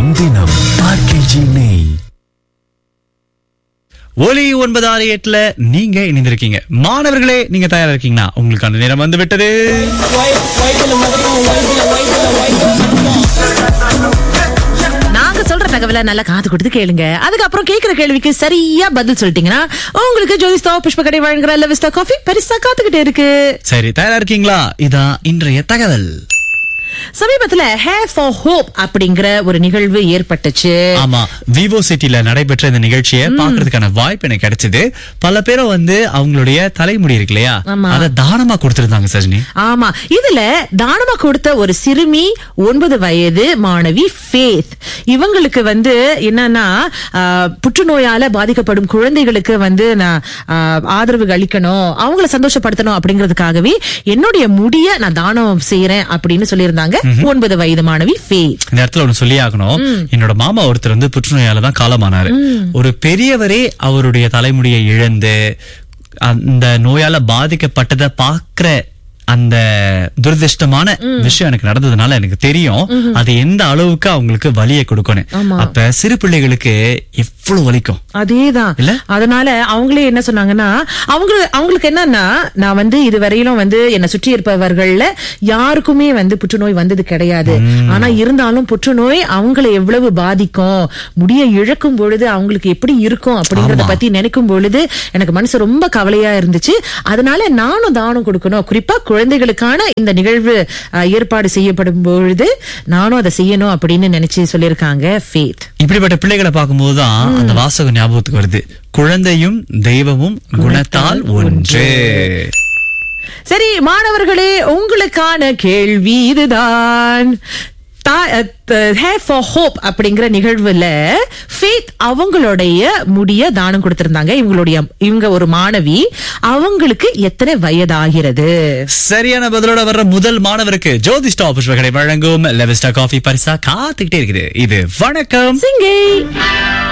தினம் தினம் ஆர்கேஜி நெய். ஒலி 968 நீங்க இணைந்திருக்கீங்க. மாணவர்களே, நீங்க தயாரா இருக்கீங்கன்னா உங்களுக்கான நேரம் வந்து விட்டது. நாங்க சொல்ற தகவலை நல்லா காது கொடுத்து கேளுங்க. அதுக்கப்புறம் கேக்குற கேள்விக்கு சரியா பதில் சொல்லிட்டீங்கன்னா உங்களுக்கு ஜோதிஸ்தா புஷ்பகடை வழங்குற லெவிஸ்டா காஃபி பரிசா காத்துக்கிட்டே இருக்கு. சரி, தயாரா இருக்கீங்களா? இதான் இன்றைய தகவல். சமீபத்துல ஹேர் ஃபார் ஹோப் அப்படிங்கிற ஒரு நிகழ்வு ஏற்பட்டுச்சு. ஆமா, விவோ சிட்டில நடைபெற்ற இந்த நிகழ்ச்சியை பாக்குறதுக்கான வாய்ப்பு எனக்கு கிடைச்சது. பல பேரும் அவங்களுடைய தலைமுடி இருக்கு இல்லையா, அத தானமா கொடுத்திருந்தாங்க சஜினி. ஆமா, இதுல தானமா கொடுத்த ஒரு சிறுமி 9 வயது மாணவி ஃபேத். இவங்களுக்கு என்னன்னா புற்றுநோயால பாதிக்கப்படும் குழந்தைகளுக்கு நான் ஆதரவு அளிக்கணும், அவங்கள சந்தோஷப்படுத்தணும் அப்படிங்கறதுக்காகவே என்னுடைய முடிய நான் தானம் செய்யறேன் அப்படின்னு சொல்லியிருந்தாங்க 9 வயது மாணவி ஃபேத். இந்த இடத்துல ஒண்ணு சொல்லி ஆகணும். என்னோட மாமா ஒருத்தர் புற்றுநோயால தான் காலமானாரு. ஒரு பெரியவரே அவருடைய தலைமுடியை இழந்து அந்த நோயால பாதிக்கப்பட்டதை பாக்குற அந்த துரதிருஷ்டமான விஷயம் எனக்கு நடந்ததுனால எனக்கு தெரியும் அது எந்த அளவுக்கு அவங்களுக்கு வலியை கொடுக்கணும். அப்ப சிறு பிள்ளைகளுக்கு எவ்வளவு வலிக்கும். அதேதான். அதனால அவங்களே என்ன சொன்னாங்கன்னா, அவங்களுக்கு என்னன்னா, நான் இதுவரையிலும் என்னை சுற்றி இருப்பவர்கள்ல யாருக்குமே புற்றுநோய் வந்தது கிடையாது. ஆனா இருந்தாலும் புற்றுநோய் அவங்களை எவ்வளவு பாதிக்கும், முடிய இழக்கும் பொழுது அவங்களுக்கு எப்படி இருக்கும் அப்படிங்கறத பத்தி நினைக்கும் பொழுது எனக்கு மனசு ரொம்ப கவலையா இருந்துச்சு. அதனால நானும் தானம் கொடுக்கணும், குறிப்பா குழந்தைகளுக்கான இந்த நிகழ்வு ஏற்பாடு செய்யப்படும் பொழுது நானும் அதை செய்யணும் அப்படின்னு நினைச்சு சொல்லியிருக்காங்க ஃபேத். இப்படிப்பட்ட பிள்ளைகளை பார்க்கும்போதுதான் அந்த வாசகம் ஞாபகத்துக்கு வருது, குழந்தையும் தெய்வமும் குணத்தால் ஒன்று. சரி மாணவர்களே, உங்களுக்கான கேள்வி இதுதான். ஹேர் ஃபார் ஹோப் அப்படிங்கிற நிகழ்வுல ஃபேத் அவங்களுடைய முடிய தானம் கொடுத்திருந்தாங்க. இவங்க ஒரு மாணவி, அவங்களுக்கு எத்தனை வயதாகிறது? சரியான பதிலோட வர்ற முதல் மாணவருக்கு ஜோதிஸ்டா புஷ்பகடை வழங்கும் லெவிஸ்டா காஃபி பரிசா காத்துக்கிட்டே இருக்குது. இது வணக்கம் சிங்கை.